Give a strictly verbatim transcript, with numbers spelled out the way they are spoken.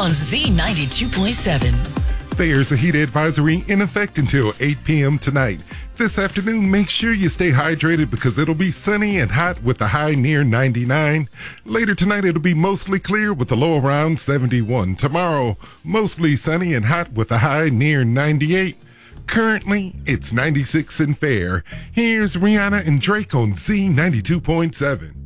on Z ninety-two point seven. There's a heat advisory in effect until eight p.m. tonight. This afternoon, make sure you stay hydrated because it'll be sunny and hot with a high near ninety-nine. Later tonight, it'll be mostly clear with a low around seventy-one. Tomorrow, mostly sunny and hot with a high near ninety-eight. Currently, it's ninety-six and fair. Here's Rihanna and Drake on Z ninety-two point seven.